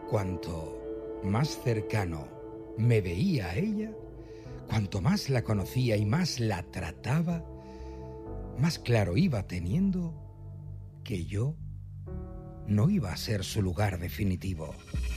Cuanto más cercano me veía a ella, cuanto más la conocía y más la trataba, más claro iba teniendo que yo no iba a ser su lugar definitivo.